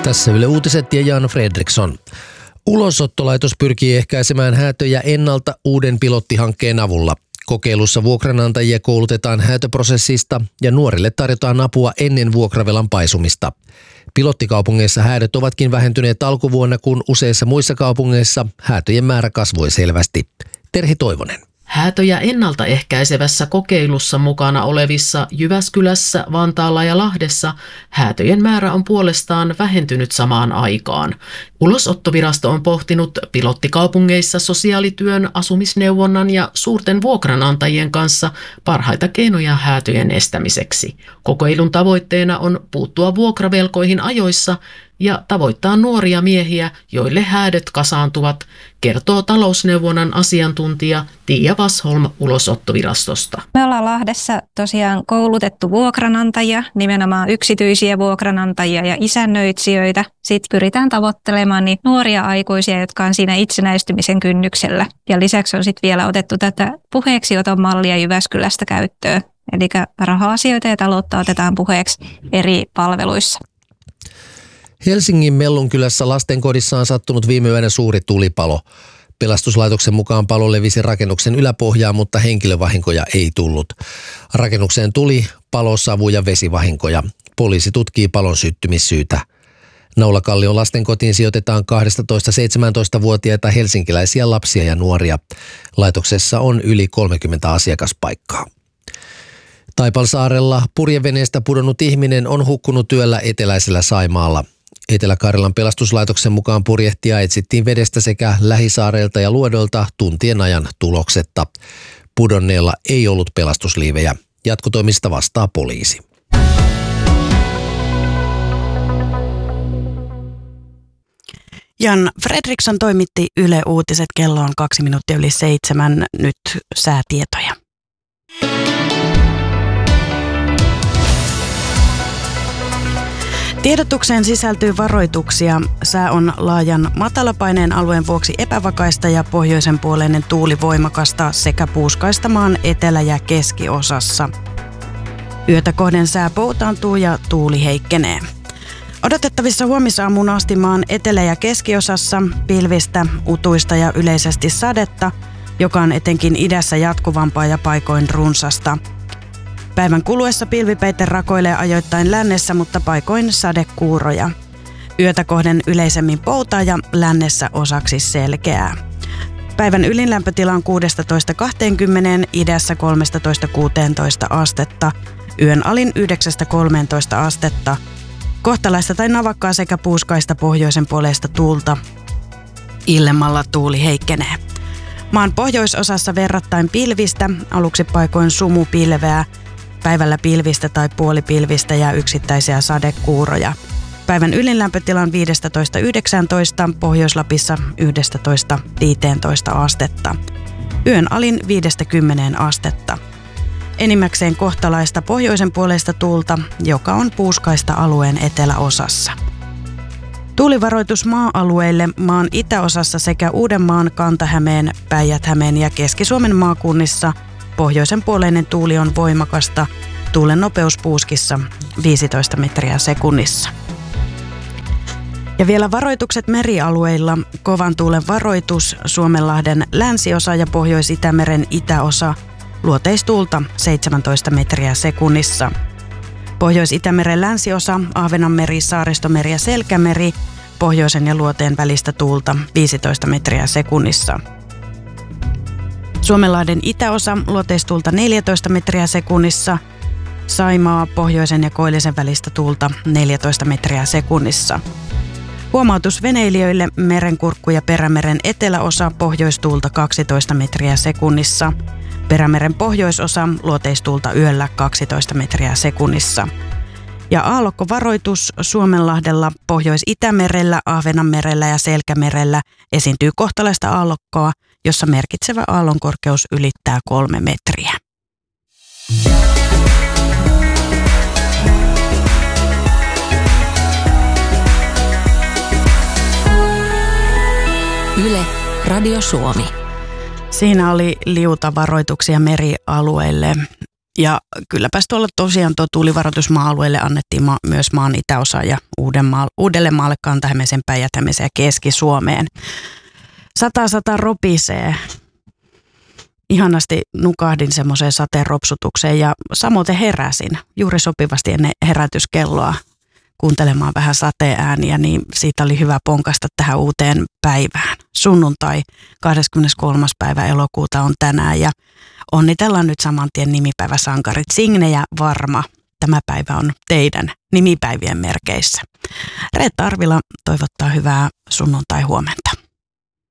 Tässä Yle Uutiset ja Jan Fredriksson. Ulosottolaitos pyrkii ehkäisemään häätöjä ennalta uuden pilottihankkeen avulla. Kokeilussa vuokranantajia koulutetaan häätöprosessista ja nuorille tarjotaan apua ennen vuokravelan paisumista. Pilottikaupungeissa häädöt ovatkin vähentyneet alkuvuonna, kun useissa muissa kaupungeissa häätöjen määrä kasvoi selvästi. Terhi Toivonen. Häätöjä ennaltaehkäisevässä kokeilussa mukana olevissa Jyväskylässä, Vantaalla ja Lahdessa häätöjen määrä on puolestaan vähentynyt samaan aikaan. Ulosottovirasto on pohtinut pilottikaupungeissa sosiaalityön, asumisneuvonnan ja suurten vuokranantajien kanssa parhaita keinoja häätöjen estämiseksi. Kokeilun tavoitteena on puuttua vuokravelkoihin ajoissa ja tavoittaa nuoria miehiä, joille häädöt kasaantuvat, kertoo talousneuvonnan asiantuntija Tiia Vasholm Ulosottovirastosta. Me ollaan Lahdessa tosiaan koulutettu vuokranantajia, nimenomaan yksityisiä vuokranantajia ja isännöitsijöitä. Sitten pyritään tavoittelemaan niitä nuoria aikuisia, jotka on siinä itsenäistymisen kynnyksellä. Ja lisäksi on sitten vielä otettu tätä puheeksioton mallia Jyväskylästä käyttöön. Eli raha-asioita ja taloutta otetaan puheeksi eri palveluissa. Helsingin Mellunkylässä lastenkodissa on sattunut viime yönä suuri tulipalo. Pelastuslaitoksen mukaan palo levisi rakennuksen yläpohjaan, mutta henkilövahinkoja ei tullut. Rakennukseen tuli palosavu- ja vesivahinkoja. Poliisi tutkii palon syttymissyytä. Naulakallion lastenkotiin sijoitetaan 12-17-vuotiaita helsinkiläisiä lapsia ja nuoria. Laitoksessa on yli 30 asiakaspaikkaa. Taipalsaarella purjeveneestä pudonnut ihminen on hukkunut yöllä eteläisellä Saimaalla. Etelä-Karjalan pelastuslaitoksen mukaan purjehtia etsittiin vedestä sekä lähisaareilta ja luodolta tuntien ajan tuloksetta. Pudonneella ei ollut pelastusliivejä. Jatkotoimista vastaa poliisi. Jan Fredriksson toimitti Yle Uutiset, kello on 7:02, nyt säätietoja. Tiedotukseen sisältyy varoituksia. Sää on laajan matalapaineen alueen vuoksi epävakaista ja pohjoisen puoleinen tuuli voimakasta sekä puuskaista maan etelä- ja keskiosassa. Yötä kohden sää poutaantuu ja tuuli heikkenee. Odotettavissa huomisaamuun asti maan etelä- ja keskiosassa pilvistä, utuista ja yleisesti sadetta, joka on etenkin idässä jatkuvampaa ja paikoin runsasta. Päivän kuluessa pilvipeite rakoilee ajoittain lännessä, mutta paikoin sadekuuroja. Yötä kohden yleisemmin poutaa ja lännessä osaksi selkeää. Päivän ylinlämpötila on 16-20, idässä 13-16 astetta. Yön alin 9-13 astetta. Kohtalaista tai navakkaa sekä puuskaista pohjoisen puoleista tuulta. Illemmalla tuuli heikkenee. Maan pohjoisosassa verrattain pilvistä, aluksi paikoin sumupilveä. Päivällä pilvistä tai puolipilvistä ja yksittäisiä sadekuuroja. Päivän ylinlämpötila on 15-19, Pohjois-Lapissa 11-15 astetta. Yön alin 5-10 astetta. Enimmäkseen kohtalaista pohjoisen puoleista tuulta, joka on puuskaista alueen eteläosassa. Tuulivaroitus maa-alueille maan itäosassa sekä Uudenmaan, Kanta-Hämeen, Päijät-Hämeen ja Keski-Suomen maakunnissa. Pohjoisen puoleinen tuuli on voimakasta, tuulen nopeus puuskissa 15 metriä sekunnissa. Ja vielä varoitukset merialueilla. Kovan tuulen varoitus Suomenlahden länsiosa ja Pohjois-Itämeren itäosa, luoteistuulta 17 metriä sekunnissa. Pohjois-Itämeren länsiosa, Ahvenanmeri, Saaristomeri ja Selkämeri, pohjoisen ja luoteen välistä tuulta 15 metriä sekunnissa. Suomenlahden itäosa, luoteistuulta 14 metriä sekunnissa. Saimaa, pohjoisen ja koillisen välistä tuulta 14 metriä sekunnissa. Huomautus veneilijöille: Merenkurkku ja Perämeren eteläosa, pohjoistuulta 12 metriä sekunnissa. Perämeren pohjoisosa, luoteistuulta yöllä 12 metriä sekunnissa. Ja aallokkovaroitus Suomenlahdella, Pohjois-Itämerellä, Ahvenanmerellä ja Selkämerellä esiintyy kohtalaista aallokkoa, jossa merkitsevä aallonkorkeus ylittää 3 metriä. Yle, Radio Suomi. Siinä oli liutavaroituksia merialueille. Ja kylläpäs tuolla tosiaan tuo tuulivaroitusmaa-alueelle annettiin myös maan itäosa ja Uudellemaalle, Kanta-Hämeeseen, Päijät-Hämeeseen ja Keski-Suomeen. Sata ropisee. Ihanasti nukahdin semmoiseen sateen ropsutukseen ja samoin heräsin juuri sopivasti ennen herätyskelloa kuuntelemaan vähän sateen ääniä, niin siitä oli hyvä ponkasta tähän uuteen päivään. Sunnuntai 23. päivä elokuuta on tänään ja onnitellaan nyt saman tien nimipäiväsankarit Signe ja Varma. Tämä päivä on teidän nimipäivien merkeissä. Reetta Arvila toivottaa hyvää sunnuntai huomenta.